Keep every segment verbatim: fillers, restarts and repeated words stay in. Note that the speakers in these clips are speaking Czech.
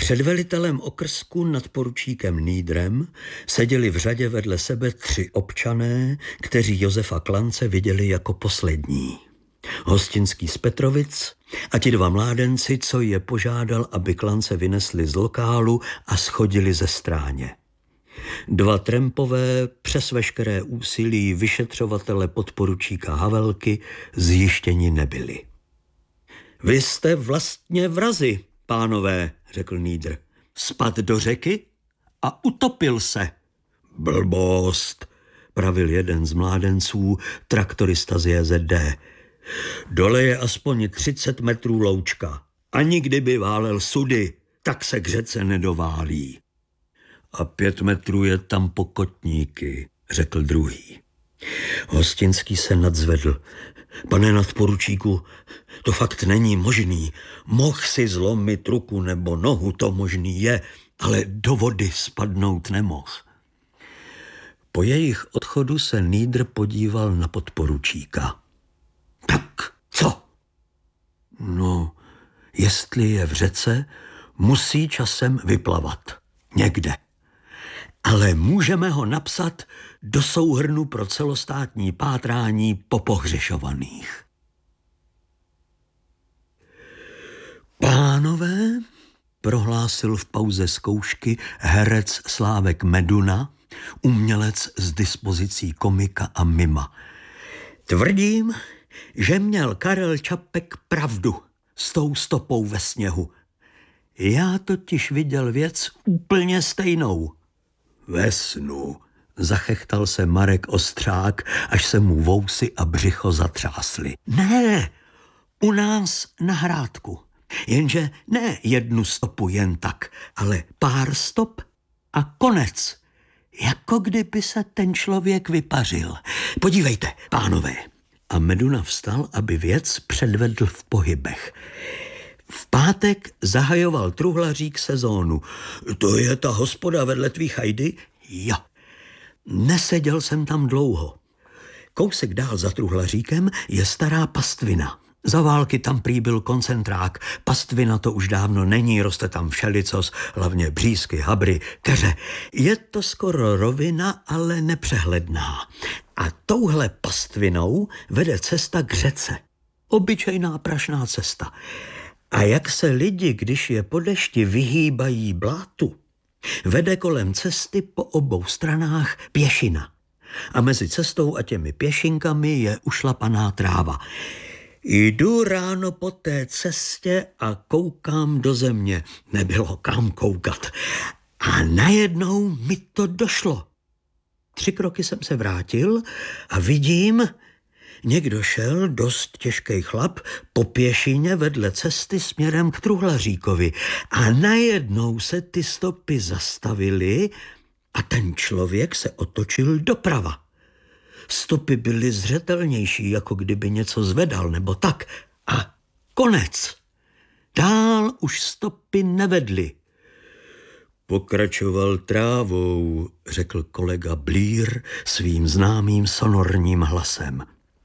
Před velitelem okrsku nadporučíkem Niedrem seděli v řadě vedle sebe tři občané, kteří Josefa Klance viděli jako poslední. Hostinský z Petrovic a ti dva mládenci, co je požádal, aby Klance vynesli z lokálu a schodili ze stráně. Dva trampové přes veškeré úsilí vyšetřovatele podporučíka Havelky zjištěni nebyli. Vy jste vlastně vrazi, pánové, řekl Niedr. Spad do řeky a utopil se. Blbost, pravil jeden z mládenců, traktorista z J Z D. Dole je aspoň třicet metrů loučka. Ani kdyby válel sudy, tak se k řece nedoválí. A pět metrů je tam pokotníky, řekl druhý. Hostinský se nadzvedl. Pane nadporučíku, to fakt není možný. Mohl si zlomit ruku nebo nohu, to možný je, ale do vody spadnout nemohl. Po jejich odchodu se Niedr podíval na podporučíka. Tak, co? No, jestli je v řece, musí časem vyplavat. Někde. Ale můžeme ho napsat do souhrnu pro celostátní pátrání po pohřešovaných. Pánové, prohlásil v pauze zkoušky herec Slávek Meduna, umělec s dispozicí komika a mima. Tvrdím, že měl Karel Čapek pravdu s tou stopou ve sněhu. Já totiž viděl věc úplně stejnou. Ve snu, zachechtal se Marek Ostřák, až se mu vousy a břicho zatřásly. Ne, u nás na Hrádku. Jenže ne jednu stopu jen tak, ale pár stop a konec. Jako kdyby se ten člověk vypařil. Podívejte, pánové. A Meduna vstal, aby věc předvedl v pohybech. V pátek zahajoval truhlařík sezónu. To je ta hospoda vedle tvý chajdy? Jo. Neseděl jsem tam dlouho. Kousek dál za truhlaříkem je stará pastvina. Za války tam prý byl koncentrák. Pastvina to už dávno není, roste tam všelicos, hlavně břízky, habry, keře. Je to skoro rovina, ale nepřehledná. A touhle pastvinou vede cesta k řece. Obyčejná prašná cesta. A jak se lidi, když je po dešti, vyhýbají blátu, vede kolem cesty po obou stranách pěšina. A mezi cestou a těmi pěšinkami je ušlapaná tráva. Jdu ráno po té cestě a koukám do země. Nebylo kam koukat. A najednou mi to došlo. Tři kroky jsem se vrátil a vidím, někdo šel, dost těžký chlap, po pěšině vedle cesty směrem k truhlaříkovi. A najednou se ty stopy zastavily a ten člověk se otočil doprava. Stopy byly zřetelnější, jako kdyby něco zvedal nebo tak. A konec. Dál už stopy nevedly. Pokračoval trávou, řekl kolega Blír svým známým sonorním hlasem.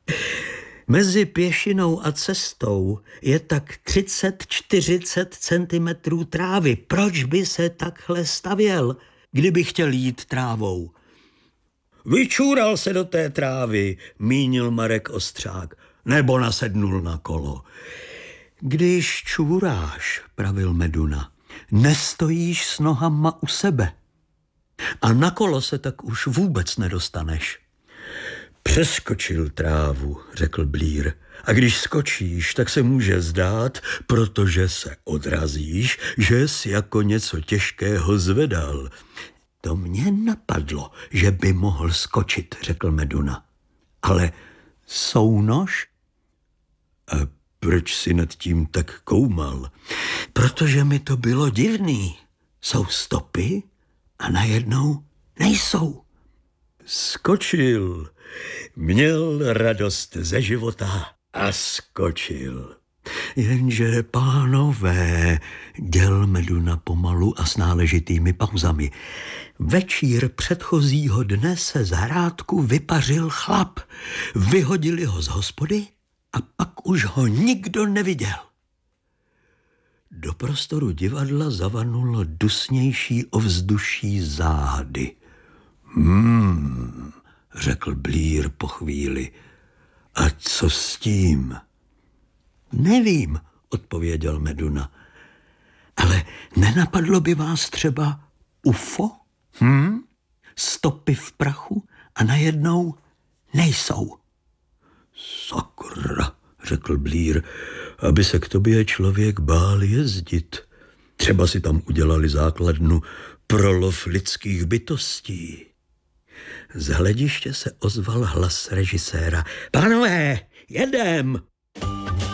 Mezi pěšinou a cestou je tak třicet čtyřicet centimetrů trávy. Proč by se takhle stavěl, kdyby chtěl jít trávou? Vyčůral se do té trávy, mínil Marek Ostřák, nebo nasednul na kolo. Když čůráš, pravil Meduna, nestojíš s nohama u sebe. A na kolo se tak už vůbec nedostaneš. Přeskočil trávu, řekl Blír. A když skočíš, tak se může zdát, protože se odrazíš, že jsi jako něco těžkého zvedal. To mě napadlo, že by mohl skočit, řekl Meduna. Ale sounož? A proč si nad tím tak koumal? Protože mi to bylo divný. Jsou stopy a najednou nejsou. Skočil. Měl radost ze života a skočil. Jenže, pánové, děl Meduna pomalu a s náležitými pauzami. Večír předchozího dne se z Hrádku vypařil chlap. Vyhodili ho z hospody a pak už ho nikdo neviděl. Do prostoru divadla zavanulo dusnější ovzduší záhady. Hmm, řekl Blear po chvíli. A co s tím? Nevím, odpověděl Meduna. Ale nenapadlo by vás třeba U F O? Hm? Stopy v prachu a najednou nejsou. Sakra, řekl Blear, aby se k tobě člověk bál jezdit. Třeba si tam udělali základnu pro lov lidských bytostí. Z hlediště se ozval hlas režiséra. Pánové, jedem!